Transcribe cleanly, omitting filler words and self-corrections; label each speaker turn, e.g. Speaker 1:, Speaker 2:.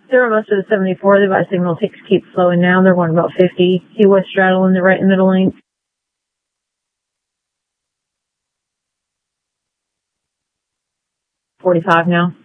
Speaker 1: They're almost to the 74. The by signal keeps slowing down. They're going about 50. He was straddling the right and middle lane. 45 now.